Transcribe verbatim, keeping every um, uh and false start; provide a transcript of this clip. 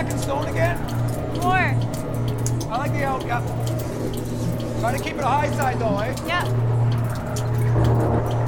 second stone again? Four. I like the out, yeah. Try to keep it a high side though, eh? Yep.